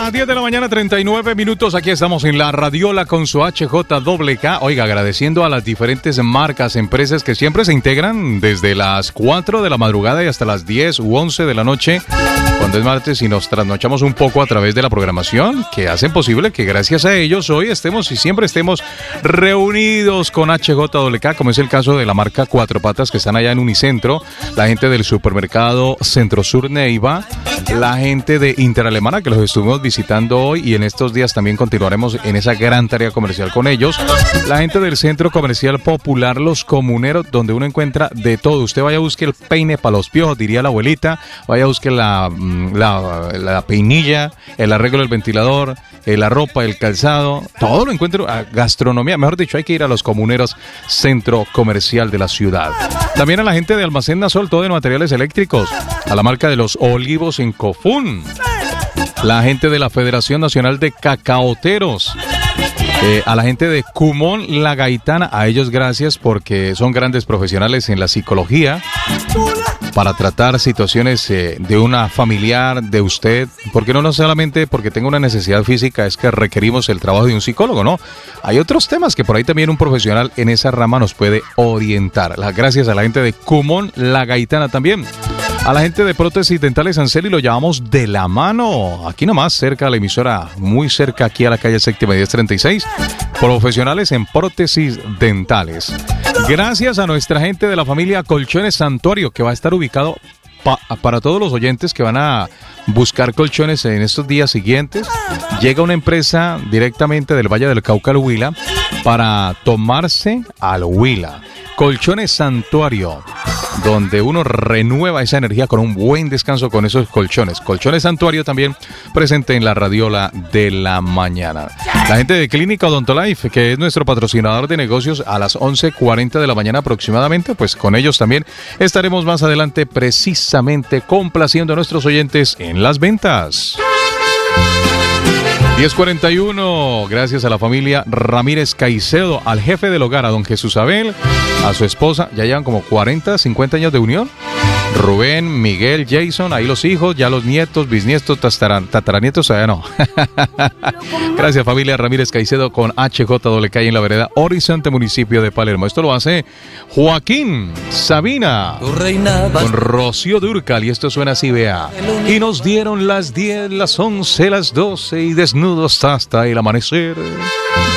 Las 10 de la mañana, 39 minutos. Aquí estamos en la Radiola con su HJWK. Oiga, agradeciendo a las diferentes marcas, empresas que siempre se integran desde las 4 de la madrugada y hasta las 10 u 11 de la noche, cuando es martes, y nos trasnochamos un poco a través de la programación, que hacen posible que gracias a ellos hoy estemos y siempre estemos reunidos con HJWK, como es el caso de la marca Cuatro Patas, que están allá en Unicentro, la gente del supermercado Centro Sur Neiva, la gente de Interalemana, que los estuvimos visitando hoy, y en estos días también continuaremos en esa gran tarea comercial con ellos, la gente del Centro Comercial Popular Los Comuneros, donde uno encuentra de todo. Usted vaya a buscar el peine para los piojos, diría la abuelita, vaya a buscar la peinilla, el arreglo del ventilador, la ropa, el calzado, todo lo encuentro. Gastronomía, mejor dicho, hay que ir a Los Comuneros, Centro Comercial de la ciudad. También a la gente de Almacén Nasol, todo de materiales eléctricos, a la marca de Los Olivos en Cofún, la gente de la Federación Nacional de Cacaoteros, a la gente de Cumón La Gaitana, a ellos gracias porque son grandes profesionales en la psicología para tratar situaciones de una familiar, de usted, porque no solamente porque tenga una necesidad física es que requerimos el trabajo de un psicólogo, ¿no? Hay otros temas que por ahí también un profesional en esa rama nos puede orientar. Gracias a la gente de Cumón La Gaitana también. A la gente de Prótesis Dentales Anceli lo llamamos de la mano, aquí nomás, cerca de la emisora, muy cerca aquí a la calle Séptima 1036, profesionales en prótesis dentales. Gracias a nuestra gente de la familia Colchones Santuario, que va a estar ubicado para todos los oyentes que van a buscar colchones en estos días siguientes. Llega una empresa directamente del Valle del Cauca al Huila para tomarse al Huila. Colchones Santuario, donde uno renueva esa energía con un buen descanso con esos colchones. Colchones Santuario también presente en la Radiola de la mañana. La gente de Clínica Odontolife, que es nuestro patrocinador de negocios, a las 11:40 de la mañana aproximadamente, pues con ellos también estaremos más adelante precisamente complaciendo a nuestros oyentes en las ventas. 10:41, gracias a la familia Ramírez Caicedo, al jefe del hogar, a don Jesús Abel, a su esposa, ya llevan como 40, 50 años de unión. Rubén, Miguel, Jason, ahí los hijos, ya los nietos, bisnietos, tataranietos, todavía no. Gracias familia Ramírez Caicedo con HJWK en la vereda Horizonte, municipio de Palermo. Esto lo hace Joaquín Sabina con Rocío Dúrcal, y esto suena así, vea. Y nos dieron las 10, las 11, las 12 y desnudos hasta el amanecer.